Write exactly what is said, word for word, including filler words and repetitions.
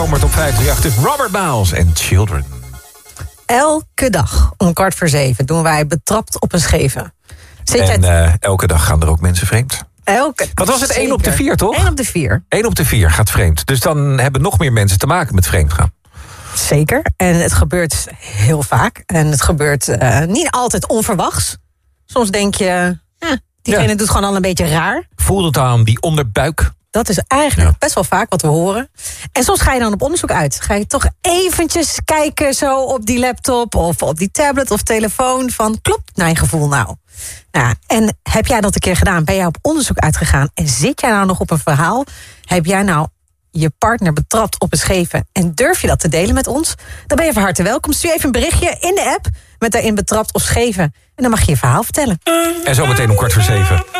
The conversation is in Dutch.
Zomer op vijf drie acht is Robert Miles en Children. Elke dag om kwart voor zeven doen wij Betrapt op een Scheve. Zit en jij uh, elke dag gaan er ook mensen vreemd. Elke, Wat was het? één op de vier, toch? één op de vier. één op de vier gaat vreemd. Dus dan hebben nog meer mensen te maken met vreemdgaan. Zeker. En het gebeurt heel vaak. En het gebeurt uh, niet altijd onverwachts. Soms denk je, ja, diegene ja. doet gewoon al een beetje raar. Voelt het aan die onderbuik? Dat is eigenlijk ja. best wel vaak wat we horen. En soms ga je dan op onderzoek uit. Ga je toch eventjes kijken zo op die laptop of op die tablet of telefoon van klopt mijn gevoel nou? Nou, en heb jij dat een keer gedaan? Ben jij op onderzoek uitgegaan en zit jij nou nog op een verhaal? Heb jij nou je partner betrapt op een scheve en durf je dat te delen met ons? Dan ben je van harte welkom. Stuur even een berichtje in de app met daarin Betrapt of Scheve. En dan mag je je verhaal vertellen. En zometeen om kwart voor zeven.